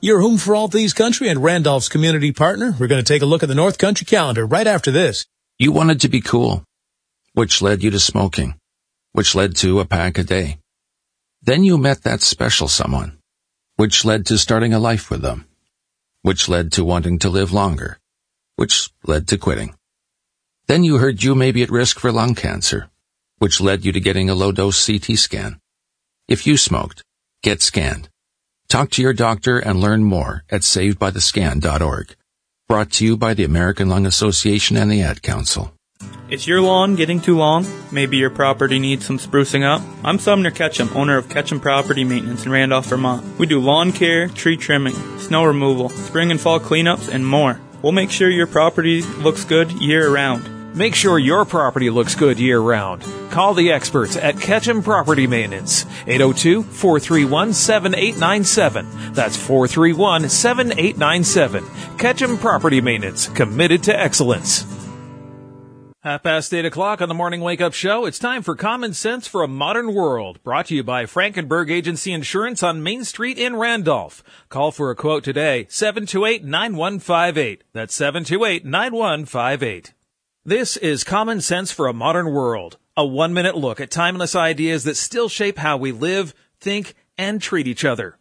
Your home for all things country and Randolph's community partner. We're going to take a look at the North Country calendar right after this. You wanted to be cool, which led you to smoking, which led to a pack a day. Then you met that special someone, which led to starting a life with them, which led to wanting to live longer, which led to quitting. Then you heard you may be at risk for lung cancer, which led you to getting a low-dose CT scan. If you smoked, get scanned. Talk to your doctor and learn more at savedbythescan.org. Brought to you by the American Lung Association and the Ad Council. Is your lawn getting too long? Maybe your property needs some sprucing up? I'm Sumner Ketchum, owner of Ketchum Property Maintenance in Randolph, Vermont. We do lawn care, tree trimming, snow removal, spring and fall cleanups, and more. We'll make sure your property looks good year-round. Make sure your property looks good year-round. Call the experts at Ketchum Property Maintenance, 802-431-7897. That's 431-7897. Ketchum Property Maintenance, committed to excellence. 8:30 on the Morning Wake Up Show. It's time for Common Sense for a Modern World, brought to you by Frankenberg Agency Insurance on Main Street in Randolph. Call for a quote today, 728-9158. That's 728-9158. This is Common Sense for a Modern World, a 1-minute look at timeless ideas that still shape how we live, think, and treat each other.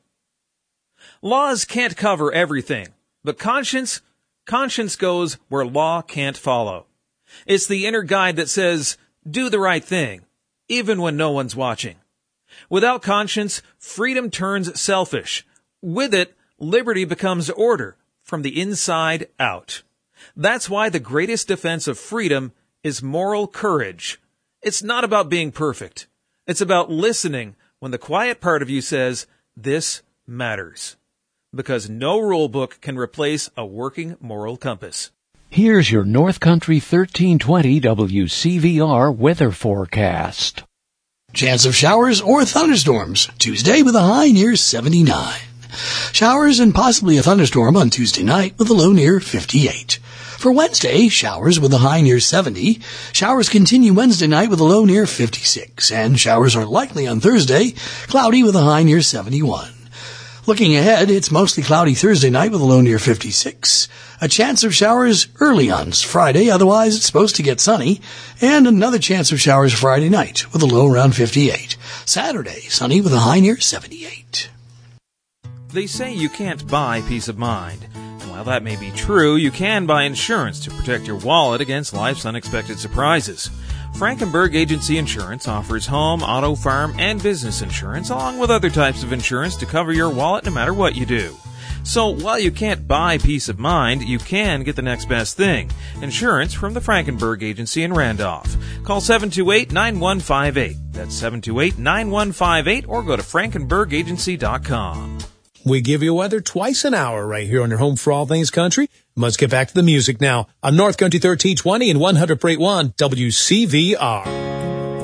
Laws can't cover everything, but conscience goes where law can't follow. It's the inner guide that says, do the right thing, even when no one's watching. Without conscience, freedom turns selfish. With it, liberty becomes order, from the inside out. That's why the greatest defense of freedom is moral courage. It's not about being perfect. It's about listening when the quiet part of you says, this matters. Because no rule book can replace a working moral compass. Here's your North Country 1320 WCVR weather forecast. Chance of showers or thunderstorms Tuesday with a high near 79. Showers and possibly a thunderstorm on Tuesday night with a low near 58. For Wednesday, showers with a high near 70. Showers continue Wednesday night with a low near 56. And showers are likely on Thursday, cloudy with a high near 71. Looking ahead, it's mostly cloudy Thursday night with a low near 56. A chance of showers early on Friday, otherwise it's supposed to get sunny. And another chance of showers Friday night with a low around 58. Saturday, sunny with a high near 78. They say you can't buy peace of mind. While that may be true, you can buy insurance to protect your wallet against life's unexpected surprises. Frankenberg Agency Insurance offers home, auto, farm, and business insurance, along with other types of insurance to cover your wallet no matter what you do. So while you can't buy peace of mind, you can get the next best thing. Insurance from the Frankenberg Agency in Randolph. Call 728-9158. That's 728-9158 or go to frankenbergagency.com. We give you weather twice an hour right here on your home for all things country. Let's get back to the music now on North Country 1320 and 100.1 WCVR.